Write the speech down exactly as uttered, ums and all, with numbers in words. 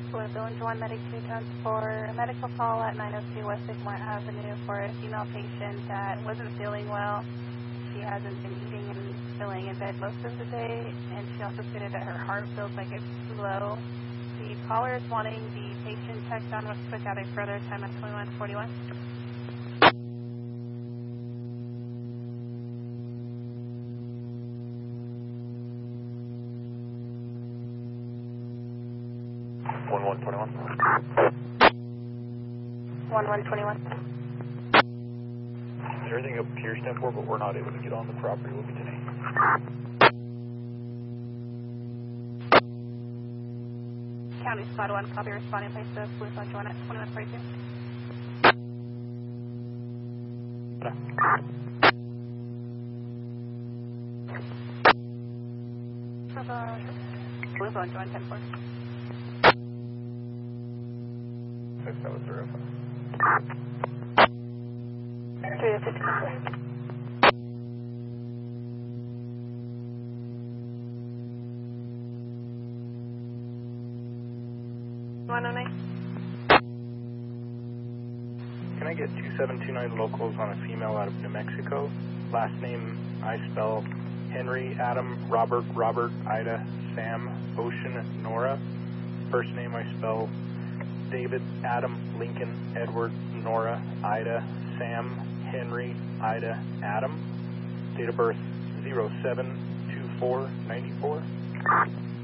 with Village one Medic two ten for a medical call at nine oh two West Sycamore Avenue for a female patient that wasn't feeling well. She hasn't been eating and feeling in bed most of the day, and she also stated that her heart feels like it's slow. The caller is wanting the patient checked on what's quick at a further time at twenty-one forty-one. one one twenty-one. one one twenty-one. Is everything up to your step four, but we're not able to get on the property? We'll be today. County Squad one, copy responding place to Blue Village one at twenty-one forty-two. Blue Village one, ten four. That was zero. three oh fifty-four. one oh nine. Can I get two seven two nine locals on a female out of New Mexico? Last name I spell Henry, Adam, Robert, Robert, Ida, Sam, Ocean, Nora. First name I spell David, Adam, Lincoln, Edward, Nora, Ida, Sam, Henry, Ida, Adam. Date of birth zero seven two four ninety-four.